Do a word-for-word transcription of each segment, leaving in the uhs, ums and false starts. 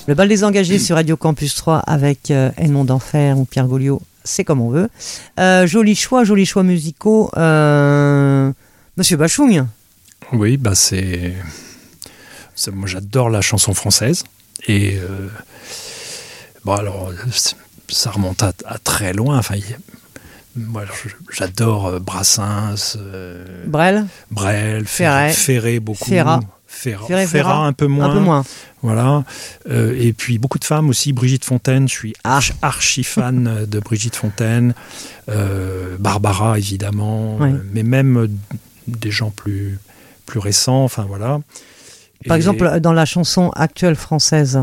Le bal des engagés sur Radio Campus trois avec euh, Edmond d'Enfer ou Pierre Gauliot, c'est comme on veut. Euh, joli choix, joli choix musicaux. Euh, Monsieur Bachung. Oui, bah c'est... c'est... Moi, j'adore la chanson française. Et... Euh... Bon, alors, ça remonte à, à très loin. Enfin, il... Moi, j'adore Brassens. Euh... Brel. Brel, Ferré. Ferré, beaucoup. Ferrat. Ferra, Ferré, Ferra, Ferra, un peu moins. Un peu moins. Voilà. Euh, et puis beaucoup de femmes aussi. Brigitte Fontaine, je suis archi, archi fan de Brigitte Fontaine. Euh, Barbara, évidemment. Oui. Euh, mais même euh, des gens plus, plus récents. Enfin, voilà. Par et... exemple, dans la chanson actuelle française.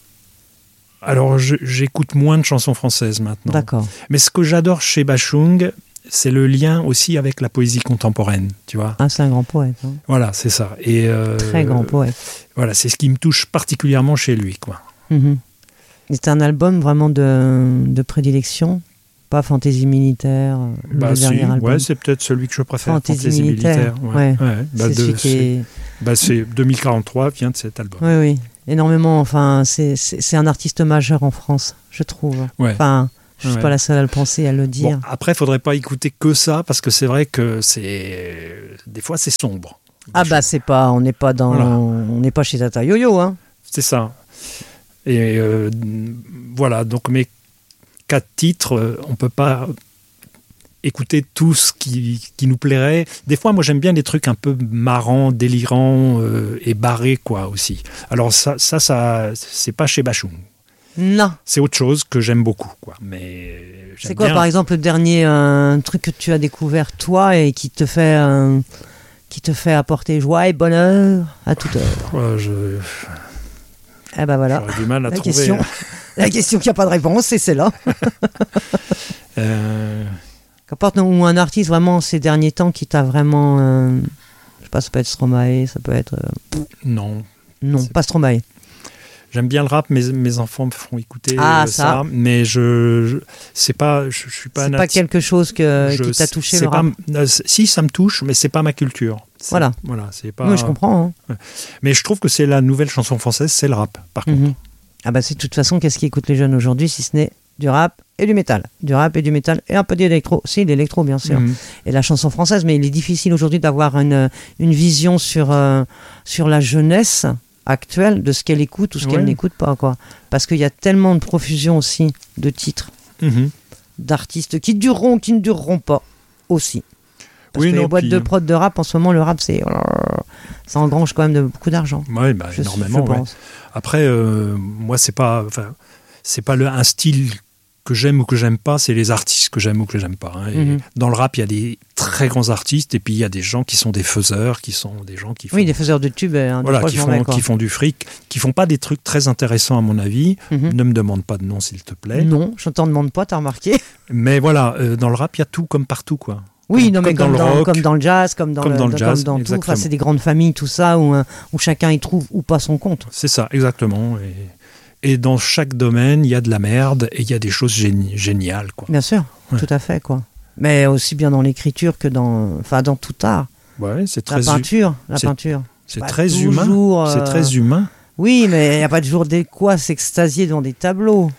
Alors, je, j'écoute moins de chansons françaises maintenant. D'accord. Mais ce que j'adore chez Bachung, c'est le lien aussi avec la poésie contemporaine, tu vois. Ah, c'est un grand poète. Hein. Voilà, c'est ça. Et euh, Très grand poète. Voilà, c'est ce qui me touche particulièrement chez lui, quoi. Mm-hmm. C'est un album vraiment de, de prédilection, pas Fantaisie militaire, bah le si, dernier album. Ouais, c'est peut-être celui que je préfère. Fantaisie, Fantaisie militaire. militaire. Ouais. Ouais. Ouais. Bah c'est de, celui qui c'est, est... bah c'est deux mille quarante-trois vient de cet album. Oui, oui, énormément. Enfin, c'est, c'est, c'est un artiste majeur en France, je trouve. Ouais. Enfin, je ne suis ouais. pas la seule à le penser, à le dire. Bon, après, il ne faudrait pas écouter que ça, parce que c'est vrai que c'est... des fois, c'est sombre. Ah bah, c'est pas... On n'est pas dans... Voilà. On n'est pas chez Tata Yo-Yo, hein. C'est ça. Et euh, voilà, donc mes quatre titres, on ne peut pas écouter tout ce qui, qui nous plairait. Des fois, moi, j'aime bien des trucs un peu marrants, délirants euh, et barrés, quoi, aussi. Alors ça, ça, ça c'est pas chez Bachung. Non. C'est autre chose que j'aime beaucoup, quoi. Mais c'est quoi, bien... par exemple, le dernier euh, truc que tu as découvert, toi, et qui te fait... Euh, qui te fait apporter joie et bonheur à toute heure? euh, je... Eh ben voilà. J'aurais du mal à la trouver. Question, la question qui n'a pas de réponse, c'est celle-là. euh... Qu'importe, ou un artiste vraiment ces derniers temps qui t'a vraiment... Euh, je sais pas, ça peut être Stromae, ça peut être... Euh, non. Non, c'est... pas Stromae. J'aime bien le rap, mes, mes enfants me font écouter ah, euh, ça. ça, mais je, je c'est pas, je, je suis pas. C'est nat... pas quelque chose que, je, qui t'a touché c'est le rap. pas, euh, si ça me touche, mais c'est pas ma culture. C'est, voilà. Voilà, c'est pas. Oui, je comprends. Hein. Ouais. Mais je trouve que c'est la nouvelle chanson française, c'est le rap. Par contre. Mm-hmm. Ah bah c'est de toute façon, qu'est-ce qu'écoutent les jeunes aujourd'hui, si ce n'est du rap et du métal, du rap et du métal et un peu d'électro. Si, l'électro bien sûr. Mm-hmm. Et la chanson française, mais il est difficile aujourd'hui d'avoir une une vision sur euh, sur la jeunesse actuelle de ce qu'elle écoute ou ce ouais. qu'elle n'écoute pas, quoi. Parce qu'il y a tellement de profusion aussi de titres, mmh. d'artistes qui dureront, qui ne dureront pas aussi. Parce oui, que non, les boîtes puis... de prod de rap, en ce moment, le rap, c'est... ça engrange quand même de beaucoup d'argent. Oui, bah, je, énormément. Je ouais. Après, euh, moi, c'est pas... Enfin, c'est pas le, un style que j'aime ou que j'aime pas, c'est les artistes que j'aime ou que j'aime pas. Hein. Et mmh. Dans le rap, il y a des très grands artistes et puis il y a des gens qui sont des faiseurs, qui sont des gens qui font... Oui, des faiseurs de tubes. Hein, voilà, qui font, mets, qui font du fric, qui font pas des trucs très intéressants à mon avis. Mmh. Ne me demande pas de nom, s'il te plaît. Non, je t'en demande pas, t'as remarqué. Mais voilà, euh, dans le rap, il y a tout comme partout, quoi. Oui, comme, non, mais comme, comme, dans, dans, rock, comme dans le jazz, comme dans, comme le, dans le jazz, comme dans tout. Enfin, c'est des grandes familles, tout ça, où, où chacun y trouve ou pas son compte. C'est ça, exactement. Et... Et dans chaque domaine, il y a de la merde et il y a des choses géni- géniales, quoi. Bien sûr, ouais. Tout à fait, quoi. Mais aussi bien dans l'écriture que dans, enfin, dans tout art. Ouais, c'est la très peinture, hu- la c'est, peinture. C'est bah, très toujours, humain. Euh... C'est très humain. Oui, mais il n'y a pas toujours des quoi s'extasier devant des tableaux.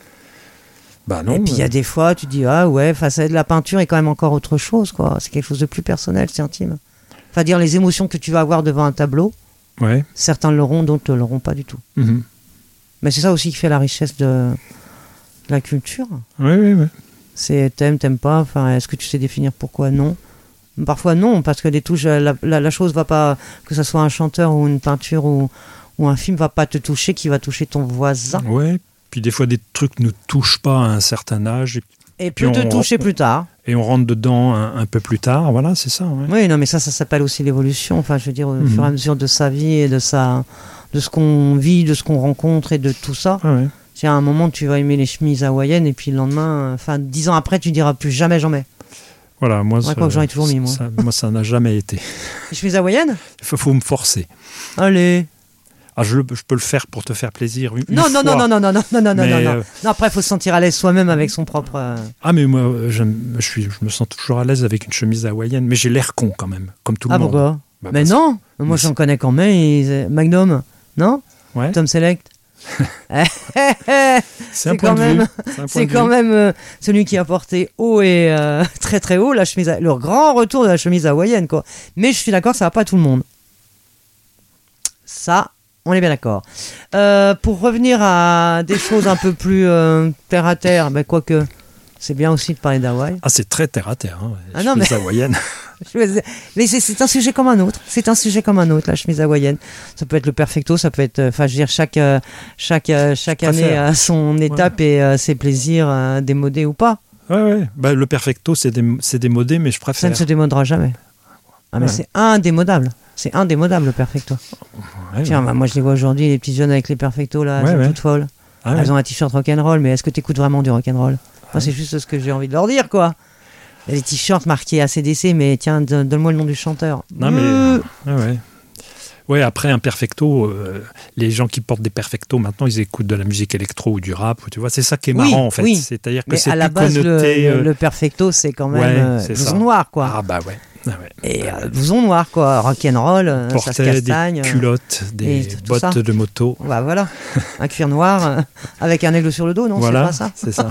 Bah non. Et puis il y a des fois, tu dis ah ouais, face à de la peinture est quand même encore autre chose, quoi. C'est quelque chose de plus personnel, c'est intime. Enfin, dire les émotions que tu vas avoir devant un tableau. Ouais. Certains l'auront, d'autres ne l'auront pas du tout. Mm-hmm. Mais c'est ça aussi qui fait la richesse de, de la culture. Oui, oui, oui. C'est t'aimes, t'aimes pas. Enfin, est-ce que tu sais définir pourquoi non? Parfois non, parce que les touches, la, la, la chose va pas, que ce soit un chanteur ou une peinture ou, ou un film, va pas te toucher, qui va toucher ton voisin. Ouais. Puis des fois des trucs ne touchent pas à un certain âge. Et, et peut te toucher plus tard. Et on rentre dedans un, un peu plus tard. Voilà, c'est ça. Ouais. Oui, non, mais ça, ça s'appelle aussi l'évolution. Enfin, je veux dire, au mm-hmm. fur et à mesure de sa vie et de sa de ce qu'on vit, de ce qu'on rencontre et de tout ça. Ah ouais. C'est à un moment tu vas aimer les chemises hawaïennes et puis le lendemain, enfin dix ans après, tu diras plus jamais, jamais. Voilà, moi, ça, quoi que j'en ai toujours mis, moi. Ça, moi, ça n'a jamais été. Les chemises hawaïennes ? Il faut, faut me forcer. Allez. Ah, je, je peux le faire pour te faire plaisir. Une non, fois. non, non, non, non, non, non, non, non, non, euh... non. Non, après, il faut se sentir à l'aise soi-même avec son propre. Euh... Ah, mais moi, je, je, suis, je me sens toujours à l'aise avec une chemise hawaïenne, mais j'ai l'air con quand même, comme tout le ah, monde. Pourquoi ? Bah, mais non, moi, j'en connais quand même. Et... Magnum, non ? Ouais. Tom Select. c'est un point quand de même, vue. C'est, un point c'est de quand vue. même euh, celui qui a porté haut et euh, très très haut la chemise, à, le grand retour de la chemise hawaïenne, quoi. Mais je suis d'accord, ça va pas à tout le monde. Ça, on est bien d'accord. Euh, pour revenir à des choses un peu plus euh, terre à terre, ben, quoique c'est bien aussi de parler d'Hawaï. Ah, c'est très terre à terre. Hein, Ah non, chemise mais- hawaïenne. Mais c'est, c'est un sujet comme un autre. C'est un sujet comme un autre, la chemise hawaïenne. Ça peut être le perfecto, ça peut être, enfin, je veux dire, chaque euh, chaque euh, chaque Je année préfère. a son étape et euh, ses plaisirs euh, démodés ou pas. Ouais, ouais. Bah, le perfecto, c'est, des, c'est démodé, mais je Ça préfère. ne se démodera jamais. Ah, mais Ouais. c'est indémodable. C'est indémodable le perfecto. Ouais, Tiens, ouais. bah, moi je les vois aujourd'hui, les petits jeunes avec les perfectos là, elles Ouais, sont ouais. toutes folles. Ah, ouais. Elles ont un t-shirt rock'n'roll, mais est-ce que tu écoutes vraiment du rock'n'roll? Moi, c'est juste ce que j'ai envie de leur dire, quoi. Il y a des t-shirts marqués A C D C, mais tiens, don- donne-moi le nom du chanteur. Non, mais. Euh, Ouais, ouais. Ouais, après un perfecto, euh, les gens qui portent des perfectos maintenant, ils écoutent de la musique électro ou du rap. Tu vois, c'est ça qui est Oui, marrant en fait. oui. C'est-à-dire que Mais c'est à la plus base, le, connoté. euh, le perfecto, c'est quand même ouais, euh, c'est blouson ça. noir, quoi. Ah bah ouais. Ah ouais. Et euh, blouson noir, quoi. Rock'n'roll, euh, ça se Portait castagne. des euh, culottes, des et tout bottes ça. de moto. Bah voilà, un cuir noir euh, avec un aigle sur le dos, non, voilà, c'est pas ça? c'est ça.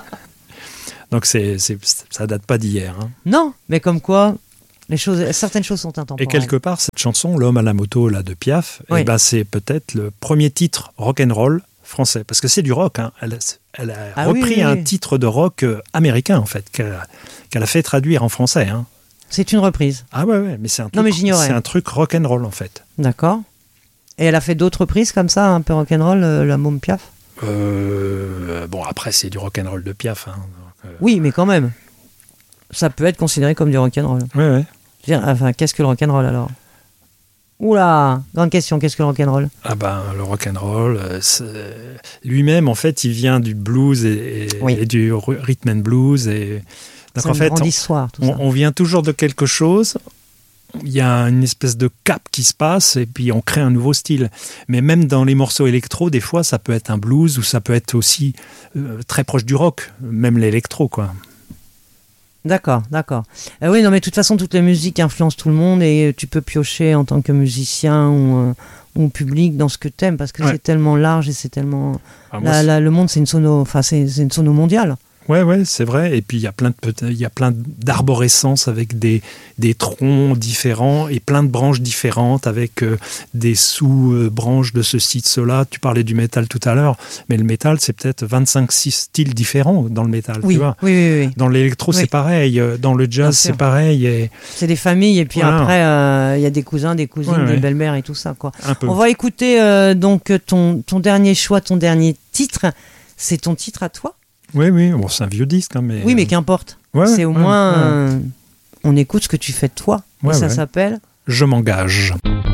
Donc c'est, c'est, ça date pas d'hier. Hein. Non, mais comme quoi, les choses, certaines choses sont intemporelles. Et quelque part, cette chanson, L'homme à la moto là, de Piaf, Oui. eh ben, c'est peut-être le premier titre rock'n'roll français. Parce que c'est du rock. Hein. Elle, a- elle a Ah oui, repris oui, un oui. titre de rock euh, américain, en fait, qu'elle a, qu'elle a fait traduire en français. Hein. C'est une reprise, Ah ouais, ouais, mais c'est un truc, Non, mais j'ignorais. c'est un truc rock'n'roll, en fait. d'accord. Et elle a fait d'autres reprises comme ça, un peu rock'n'roll, euh, la môme Piaf? Euh, bon, après, c'est du rock'n'roll de Piaf. Hein, donc, euh, Oui, mais quand même. Ça peut être considéré comme du rock'n'roll. ouais, ouais. Je veux dire, enfin, qu'est-ce que le rock'n'roll alors? Oula, grande question, qu'est-ce que le rock'n'roll? Ah ben, le rock'n'roll, euh, c'est- lui-même, en fait, il vient du blues et, et- Oui. et du ru- rhythm and blues. Et... Donc, C'est en une fait, grande on, histoire, tout on- ça. on vient toujours de quelque chose. Il y a une espèce de cap qui se passe et puis on crée un nouveau style. Mais même dans les morceaux électro, des fois, ça peut être un blues ou ça peut être aussi euh, très proche du rock, même l'électro, quoi. D'accord, d'accord. Euh, oui, non, mais de toute façon, toutes les musiques influencent tout le monde et euh, tu peux piocher en tant que musicien ou, euh, ou public dans ce que t'aimes parce que Ouais. c'est tellement large et c'est tellement. Ah, moi, La- c'est- la- le monde, c'est une sono, enfin, c'est, c'est une sono mondiale. Ouais, ouais, c'est vrai. Et puis il y a plein de peut- il y a plein d'arborescences avec des, des troncs différents et plein de branches différentes avec euh, des sous-branches de ceci, de cela. Tu parlais du métal tout à l'heure, mais le métal, c'est peut-être vingt-cinq six styles différents dans le métal. Oui, Tu vois. oui, oui, oui. Dans l'électro, Oui. c'est pareil. Euh, Dans le Bien jazz, sûr. c'est pareil. Et C'est des familles et puis Voilà. après, euh, il y a des cousins, des cousines, Ouais, des ouais. belles-mères et tout ça, quoi. un peu. On va écouter euh, donc ton, ton dernier choix, ton dernier titre. C'est ton titre à toi? Oui, oui. Bon, c'est un vieux disque, hein, mais. Oui, mais qu'importe. Ouais, c'est au ouais, moins. ouais. euh, on écoute ce que tu fais de toi. Ouais, et ça ouais. s'appelle. Je m'engage.